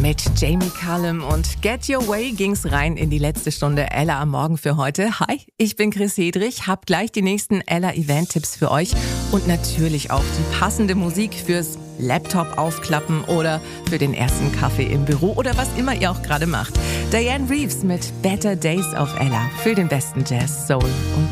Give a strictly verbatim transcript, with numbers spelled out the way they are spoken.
Mit Jamie Cullum und Get Your Way ging's rein in die letzte Stunde Ella am Morgen für heute. Hi, ich bin Chris Hedrich, hab gleich die nächsten Ella-Event-Tipps für euch und natürlich auch die passende Musik fürs Laptop aufklappen oder für den ersten Kaffee im Büro oder was immer ihr auch gerade macht. Diane Reeves mit Better Days auf Ella für den besten Jazz, Soul und